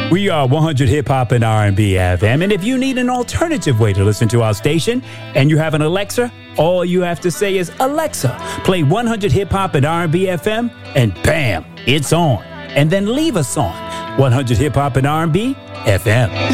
We are 100 Hip Hop and R&B FM, and if you need an alternative way to listen to our station and you have an Alexa, all you have to say is, Alexa, play 100 Hip Hop and R&B FM, and bam, it's on. And then leave us on 100 Hip Hop and R&B FM.